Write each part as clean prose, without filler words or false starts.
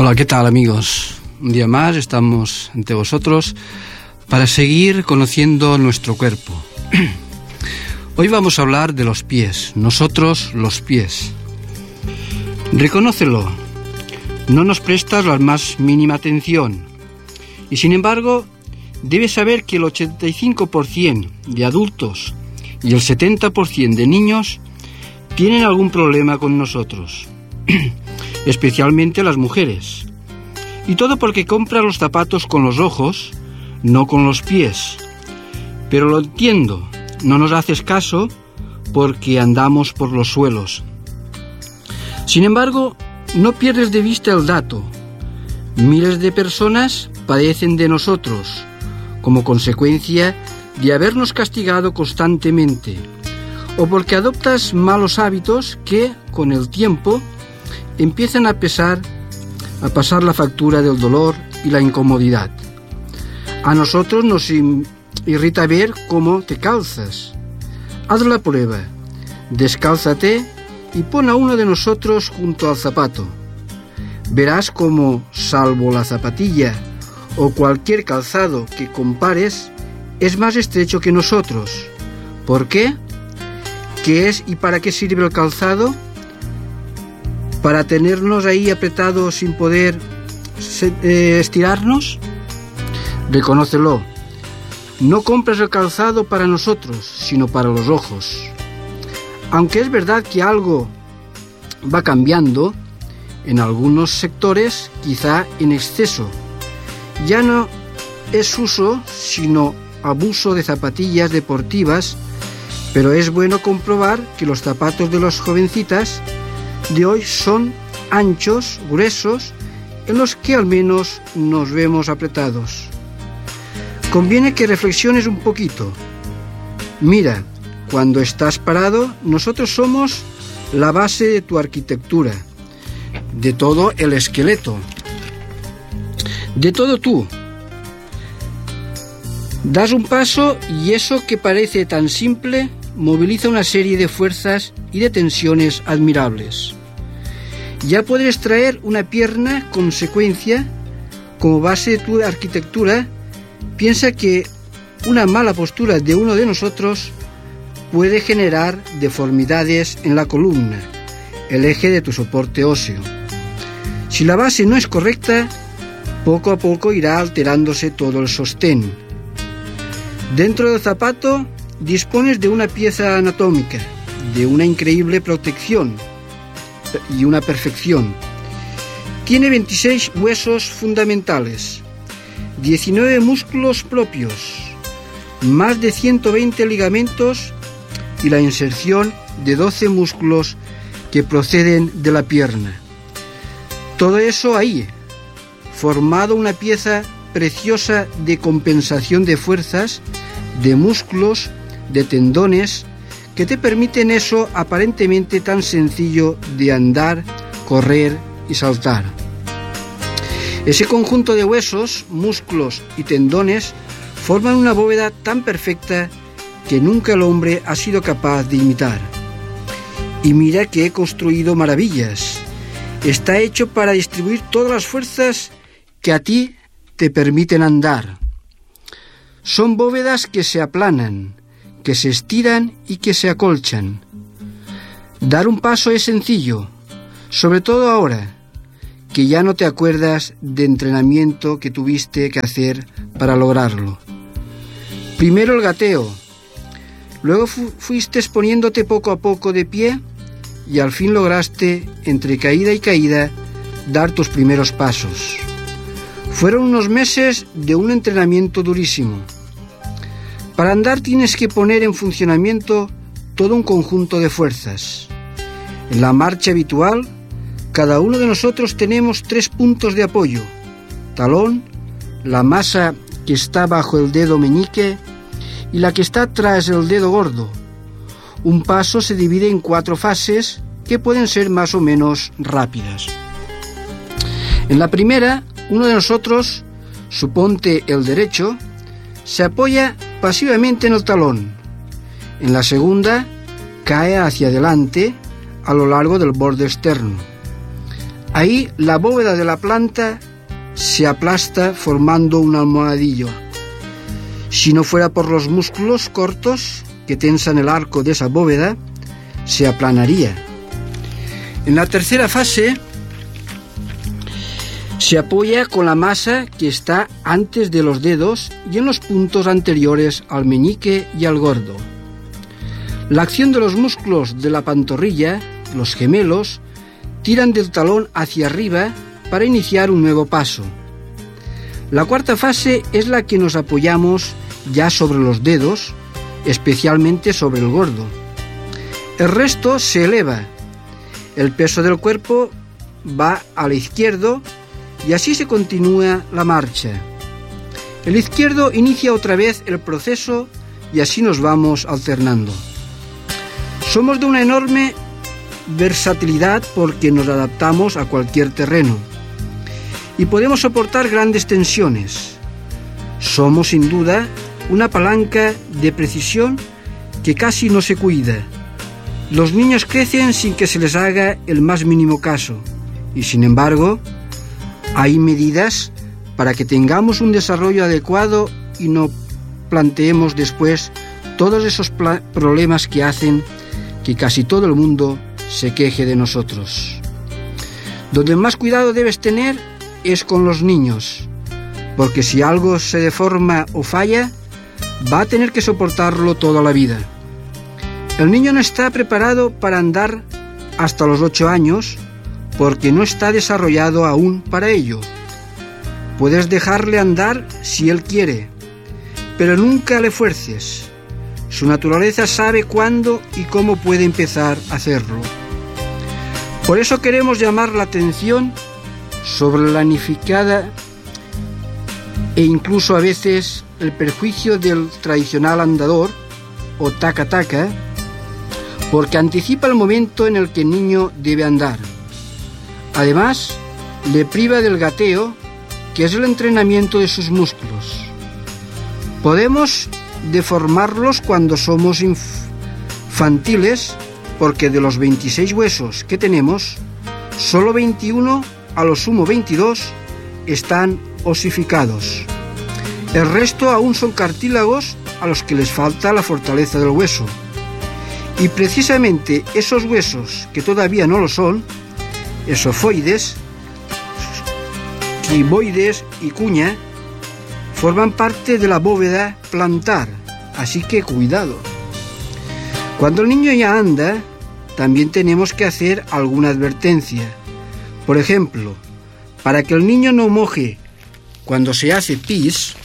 Hola, ¿qué tal, amigos? Un día más estamos ante vosotros para seguir conociendo nuestro cuerpo. Hoy vamos a hablar de los pies, nosotros los pies. Reconócelo, no nos prestas la más mínima atención y sin embargo debes saber que el 85% de adultos y el 70% de niños tienen algún problema con nosotros, especialmente las mujeres. Y todo porque compras los zapatos con los ojos, no con los pies. Pero lo entiendo, no nos haces caso porque andamos por los suelos. Sin embargo, no pierdes de vista el dato. Miles de personas padecen de nosotros, como consecuencia de habernos castigado constantemente, o porque adoptas malos hábitos que, con el tiempo, empiezan a pasar la factura del dolor y la incomodidad. A nosotros nos irrita ver cómo te calzas. Haz la prueba, descálzate y pon a uno de nosotros junto al zapato. Verás cómo, salvo la zapatilla o cualquier calzado que compares, es más estrecho que nosotros. ¿Por qué? ¿Qué es y para qué sirve el calzado? ¿Para tenernos ahí apretados sin poder estirarnos? Reconócelo. No compras el calzado para nosotros, sino para los ojos. Aunque es verdad que algo va cambiando, en algunos sectores, quizá en exceso. Ya no es uso, sino abuso de zapatillas deportivas, pero es bueno comprobar que los zapatos de las jovencitas de hoy son anchos, gruesos, en los que al menos nos vemos apretados. Conviene que reflexiones un poquito. Mira, cuando estás parado, nosotros somos la base de tu arquitectura, de todo el esqueleto, de todo tú. Das un paso y eso que parece tan simple moviliza una serie de fuerzas y de tensiones admirables. Ya puedes traer una pierna con secuencia como base de tu arquitectura. Piensa que una mala postura de uno de nosotros puede generar deformidades en la columna, el eje de tu soporte óseo. Si la base no es correcta, poco a poco irá alterándose todo el sostén. Dentro del zapato dispones de una pieza anatómica, de una increíble protección y una perfección. Tiene 26 huesos fundamentales, 19 músculos propios, más de 120 ligamentos y la inserción de 12 músculos que proceden de la pierna. Todo eso ahí, formado una pieza preciosa de compensación de fuerzas, de músculos, de tendones, que te permiten eso aparentemente tan sencillo de andar, correr y saltar. Ese conjunto de huesos, músculos y tendones forman una bóveda tan perfecta que nunca el hombre ha sido capaz de imitar. Y mira que he construido maravillas. Está hecho para distribuir todas las fuerzas que a ti te permiten andar. Son bóvedas que se aplanan, que se estiran y que se acolchan. Dar un paso es sencillo, sobre todo ahora, que ya no te acuerdas de entrenamiento que tuviste que hacer para lograrlo. Primero el gateo, luego fuiste poniéndote poco a poco de pie y al fin lograste, entre caída y caída, dar tus primeros pasos. Fueron unos meses de un entrenamiento durísimo. Para andar tienes que poner en funcionamiento todo un conjunto de fuerzas. En la marcha habitual, cada uno de nosotros tenemos 3 puntos de apoyo: talón, la masa que está bajo el dedo meñique y la que está tras el dedo gordo. Un paso se divide en 4 fases que pueden ser más o menos rápidas. En la primera, uno de nosotros, suponte el derecho, se apoya pasivamente en el talón. En la segunda, cae hacia adelante a lo largo del borde externo. Ahí la bóveda de la planta se aplasta formando un almohadillo. Si no fuera por los músculos cortos que tensan el arco de esa bóveda, se aplanaría. En la tercera fase se apoya con la masa que está antes de los dedos y en los puntos anteriores al meñique y al gordo. La acción de los músculos de la pantorrilla, los gemelos, tiran del talón hacia arriba para iniciar un nuevo paso. La cuarta fase es la que nos apoyamos ya sobre los dedos, especialmente sobre el gordo. El resto se eleva. El peso del cuerpo va al izquierdo y así se continúa la marcha. El izquierdo inicia otra vez el proceso y así nos vamos alternando. Somos de una enorme versatilidad porque nos adaptamos a cualquier terreno y podemos soportar grandes tensiones. Somos sin duda una palanca de precisión que casi no se cuida. Los niños crecen sin que se les haga el más mínimo caso y sin embargo hay medidas para que tengamos un desarrollo adecuado y no planteemos después todos esos problemas que hacen que casi todo el mundo se queje de nosotros. Donde más cuidado debes tener es con los niños, porque si algo se deforma o falla, va a tener que soportarlo toda la vida. El niño no está preparado para andar hasta los 8 años porque no está desarrollado aún para ello. Puedes dejarle andar si él quiere, pero nunca le fuerces. Su naturaleza sabe cuándo y cómo puede empezar a hacerlo. Por eso queremos llamar la atención sobre la nificada e incluso a veces el perjuicio del tradicional andador o taca-taca, porque anticipa el momento en el que el niño debe andar. Además, le priva del gateo, que es el entrenamiento de sus músculos. Podemos deformarlos cuando somos infantiles, porque de los 26 huesos que tenemos, solo 21, a lo sumo 22, están osificados. El resto aún son cartílagos a los que les falta la fortaleza del hueso. Y precisamente esos huesos que todavía no lo son, esofoides, criboides y cuña, forman parte de la bóveda plantar, así que cuidado. Cuando el niño ya anda, también tenemos que hacer alguna advertencia. Por ejemplo, para que el niño no moje cuando se hace pis,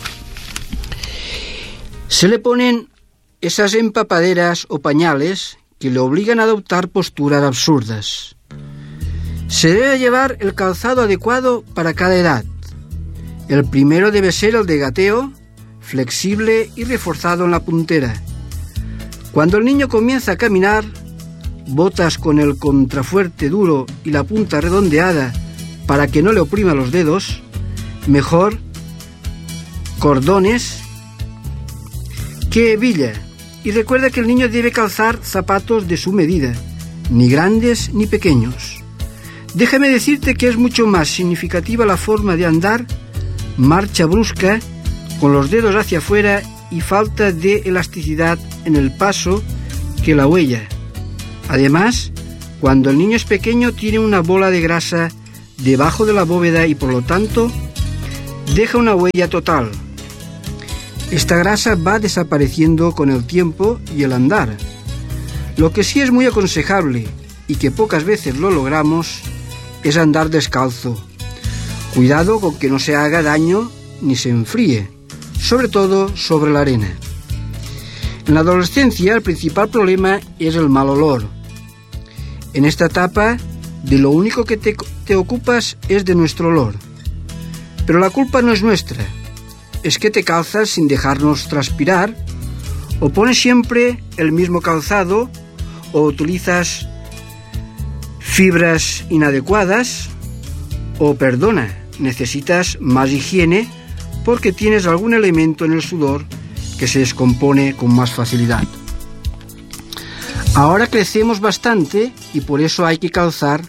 se le ponen esas empapaderas o pañales que le obligan a adoptar posturas absurdas. Se debe llevar el calzado adecuado para cada edad. El primero debe ser el de gateo, flexible y reforzado en la puntera. Cuando el niño comienza a caminar, botas con el contrafuerte duro y la punta redondeada para que no le oprima los dedos, mejor cordones que hebilla. Y recuerda que el niño debe calzar zapatos de su medida, ni grandes ni pequeños. Déjame decirte que es mucho más significativa la forma de andar, marcha brusca, con los dedos hacia afuera y falta de elasticidad en el paso que la huella. Además, cuando el niño es pequeño tiene una bola de grasa debajo de la bóveda y por lo tanto deja una huella total. Esta grasa va desapareciendo con el tiempo y el andar. Lo que sí es muy aconsejable y que pocas veces lo logramos es andar descalzo. Cuidado con que no se haga daño ni se enfríe, sobre todo sobre la arena. En la adolescencia el principal problema es el mal olor. En esta etapa de lo único que te ocupas es de nuestro olor. Pero la culpa no es nuestra, es que te calzas sin dejarnos transpirar, o pones siempre el mismo calzado, o utilizas fibras inadecuadas, o perdona, necesitas más higiene porque tienes algún elemento en el sudor que se descompone con más facilidad. Ahora crecemos bastante y por eso hay que calzar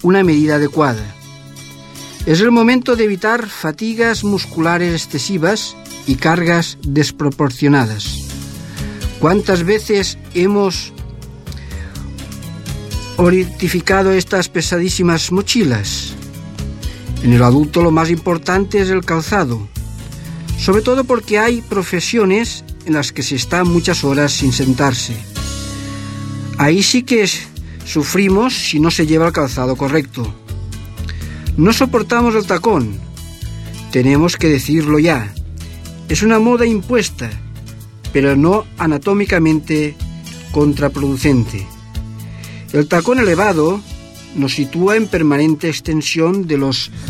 una medida adecuada. Es el momento de evitar fatigas musculares excesivas y cargas desproporcionadas. ¿Cuántas veces hemos hortificado estas pesadísimas mochilas? En el adulto lo más importante es el calzado, sobre todo porque hay profesiones en las que se está muchas horas sin sentarse. Ahí sí que sufrimos si no se lleva el calzado correcto. No soportamos el tacón, tenemos que decirlo ya. Es una moda impuesta, pero no anatómicamente contraproducente. El tacón elevado nos sitúa en permanente extensión de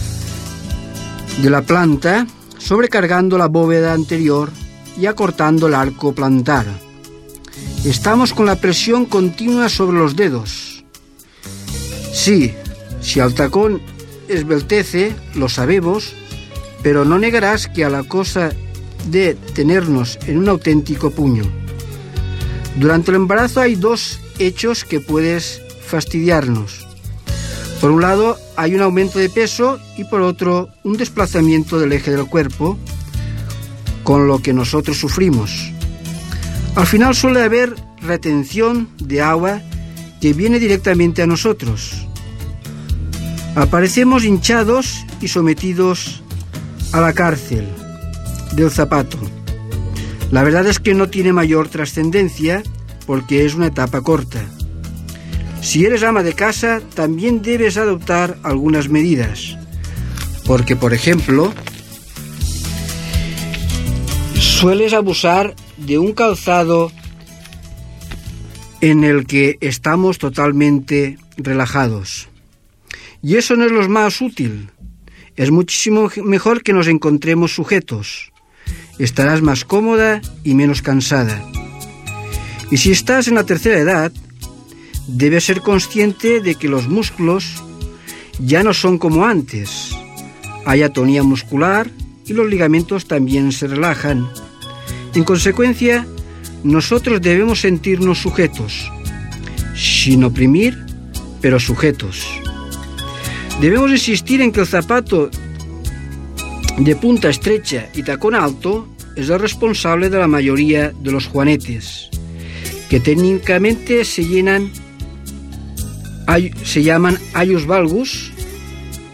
la planta, sobrecargando la bóveda anterior y acortando el arco plantar. Estamos con la presión continua sobre los dedos. Sí, si el tacón esbeltece, lo sabemos, pero no negarás que a la cosa de tenernos en un auténtico puño. Durante el embarazo hay dos hechos que puedes fastidiarnos. Por un lado, hay un aumento de peso y por otro, un desplazamiento del eje del cuerpo, con lo que nosotros sufrimos. Al final suele haber retención de agua que viene directamente a nosotros. Aparecemos hinchados y sometidos a la cárcel del zapato. La verdad es que no tiene mayor trascendencia porque es una etapa corta. Si eres ama de casa, también debes adoptar algunas medidas, porque, por ejemplo, sueles abusar de un calzado en el que estamos totalmente relajados. Y eso no es lo más útil. Es muchísimo mejor que nos encontremos sujetos. Estarás más cómoda y menos cansada. Y si estás en la tercera edad, debes ser consciente de que los músculos ya no son como antes. Hay atonía muscular y los ligamentos también se relajan. En consecuencia, nosotros debemos sentirnos sujetos, sin oprimir, pero sujetos. Debemos insistir en que el zapato de punta estrecha y tacón alto es el responsable de la mayoría de los juanetes, que técnicamente se llaman hallus valgus,